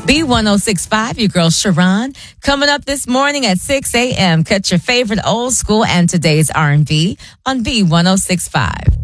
B1065, your girl Sharon. Coming up this morning at 6 a.m. Catch your favorite old school and today's R&B on B1065.